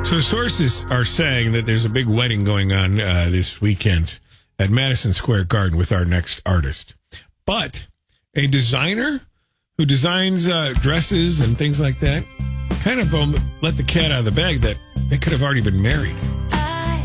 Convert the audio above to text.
So sources are saying that there's a big wedding going on this weekend at Madison Square Garden with our next artist. But a designer who designs dresses and things like that kind of let the cat out of the bag that they could have already been married.